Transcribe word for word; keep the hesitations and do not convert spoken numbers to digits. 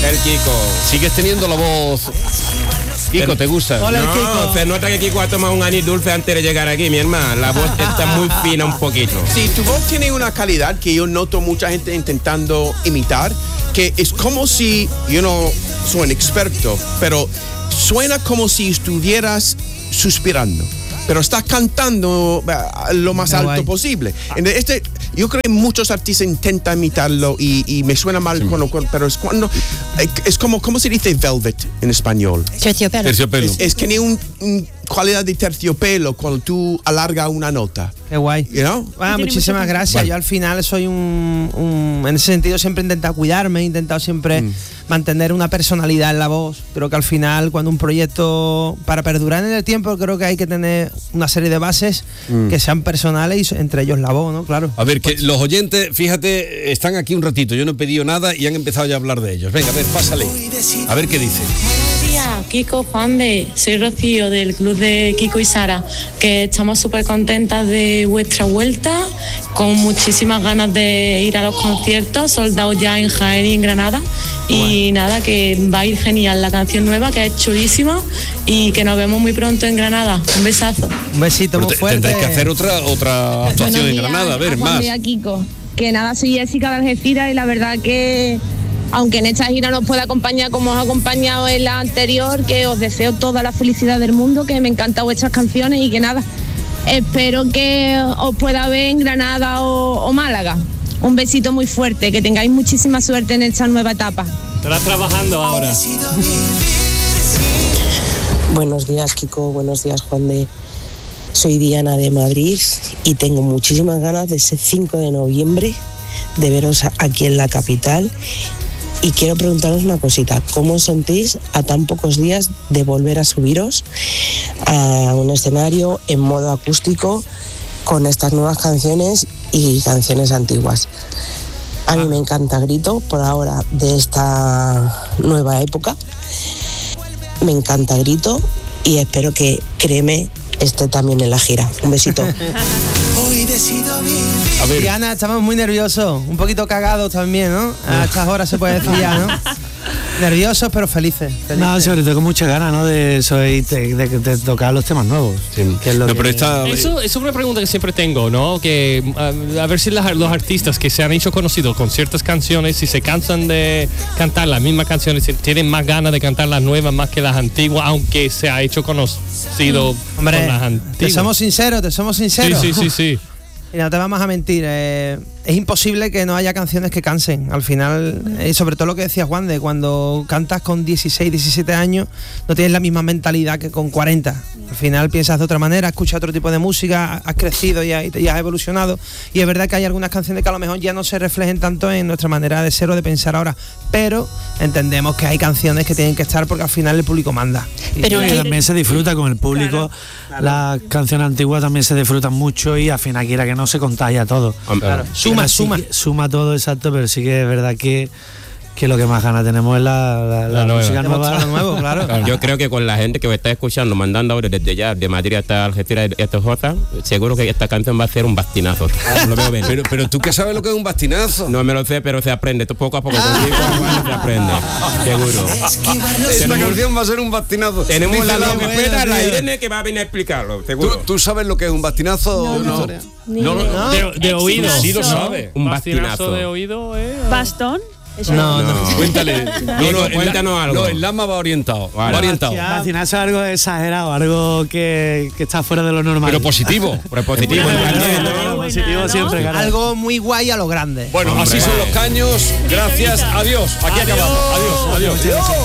El Kiko. Sigues teniendo la voz. Kiko, ¿te gusta? Hola, no, Kiko. Se nota que Kiko ha tomado un anís dulce antes de llegar aquí, mi hermana. La voz está muy fina un poquito. Sí, tu voz tiene una calidad que yo noto mucha gente intentando imitar, que es como si, yo no soy un experto, pero suena como si estuvieras suspirando, pero estás cantando uh, lo más no alto hay. posible. Este, yo creo que muchos artistas intentan imitarlo y, y me suena mal, sí. cuando, pero es cuando es como, ¿cómo se dice velvet en español? Terciopelo. Terciopelo. Es, es que tiene una un cualidad de terciopelo cuando tú alargas una nota. Qué guay. You know? Ah, muchísimas mucho... gracias. Bueno. Yo al final soy un, un... En ese sentido siempre he intentado cuidarme, he intentado siempre mm. mantener una personalidad en la voz. Creo que al final cuando un proyecto, para perdurar en el tiempo, creo que hay que tener una serie de bases mm. que sean personales y entre ellos la voz, ¿no? Claro. A ver, que pues... los oyentes, fíjate, están aquí un ratito. Yo no he pedido nada y han empezado ya a hablar de ellos. Venga, a ver, pásale. A ver qué dice. Kiko, Juan de, soy Rocío del club de Kiko y Sara, que estamos súper contentas de vuestra vuelta, con muchísimas ganas de ir a los conciertos, soldados ya en Jaén y en Granada, y bueno. nada, que va a ir genial la canción nueva, que es chulísima, y que nos vemos muy pronto en Granada. Un besazo. Un besito muy fuerte. Tendréis que hacer otra, otra actuación días, en Granada, a ver, a más. A Kiko. Que nada, soy Jessica de Algeciras y la verdad que aunque en esta gira nos pueda acompañar como os ha acompañado en la anterior, que os deseo toda la felicidad del mundo, que me encantan vuestras canciones y que nada, espero que os pueda ver en Granada o, o Málaga. Un besito muy fuerte, que tengáis muchísima suerte en esta nueva etapa. Estarás trabajando ahora. Buenos días, Kiko, buenos días, Juan de. Soy Diana de Madrid y tengo muchísimas ganas de ese cinco de noviembre de veros aquí en la capital. Y quiero preguntaros una cosita, ¿cómo os sentís a tan pocos días de volver a subiros a un escenario en modo acústico con estas nuevas canciones y canciones antiguas? A mí me encanta Grito, por ahora, de esta nueva época. Me encanta Grito y espero que Créeme esté también en la gira. Un besito. A ver. Diana, estamos muy nerviosos, un poquito cagados también, ¿no? A estas horas se puede decir ya, ¿no? Nerviosos pero felices, felices. No, sobre todo con muchas ganas, ¿no? De, de, de, de, de tocar los temas nuevos. Sí. Que es lo no, que... pero esta... eso, eso es una pregunta que siempre tengo, ¿no? Que a, a ver si las, los artistas que se han hecho conocidos con ciertas canciones, si se cansan de cantar las mismas canciones, si tienen más ganas de cantar las nuevas más que las antiguas, aunque se ha hecho conocido Hombre, con las antiguas. Te somos sinceros, te somos sinceros. Sí, sí, sí, sí. Y no te vamos a mentir, eh, es imposible que no haya canciones que cansen. Al final, y eh, sobre todo lo que decía Juan, de cuando cantas con dieciséis, diecisiete años, no tienes la misma mentalidad que con cuarenta. Al final piensas de otra manera, escuchas otro tipo de música, has crecido y has, y has evolucionado. Y es verdad que hay algunas canciones que a lo mejor ya no se reflejen tanto en nuestra manera de ser o de pensar ahora. Pero entendemos que hay canciones que tienen que estar porque al final el público manda. Pero y también se disfruta con el público. Claro, claro. Las canciones antiguas también se disfrutan mucho y al final quiera que no se contagia todo. Claro. Suma, suma. Suma todo, exacto, pero sí que es verdad que, que lo que más ganas tenemos es la, la, la, la música nueva. Nuevo, claro. Claro. Yo creo que con la gente que me está escuchando, mandando ahora desde ya, de Madrid hasta Algeciras y hasta Jota, seguro que esta canción va a ser un bastinazo. Lo veo bien. Pero, pero tú qué sabes lo que es un bastinazo. No me lo sé, pero se aprende. Tú poco a poco contigo se aprende. Seguro. Esta canción va a ser un bastinazo. Tenemos la logopeda, la Irene, que va a venir a explicarlo. Seguro. ¿Tú, ¿Tú sabes lo que es un bastinazo? No, no. no. no, no. De, de oído. Sí lo sabe. Un bastinazo de oído, ¿eh? ¿Bastón? Eso no, no, no. Cuéntale. No, no, cuéntanos algo. No, el Lama va orientado. Vale. Va orientado. Bastinazo es algo exagerado, algo que, que está fuera de lo normal. Pero positivo. Pero positivo. Pero positivo siempre, claro. Algo muy guay a lo grande. Bueno, Hombre. Así son los caños. Gracias. Adiós. Aquí acabamos. Adiós. Adiós. Adiós.